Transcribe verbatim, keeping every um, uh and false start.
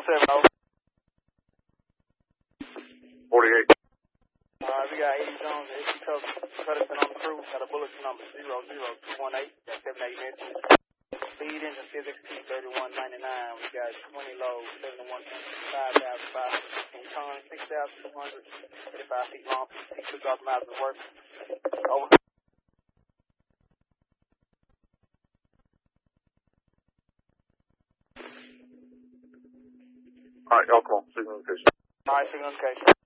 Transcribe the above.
seven oh. forty-eight. Alright, we got eighty zones, S C cover. Cutterson on the crew. Got a bulletin number zero zero two one eight. Got seven eight minutes. Speed engine physics T thirty-one ninety-nine. We got twenty low, seventy-one five thousand five hundred fifteen tons, six thousand two hundred thirty-five feet long. two thousand miles of work. Over. Alright, y'all come on. Signal location. Alright, signal location.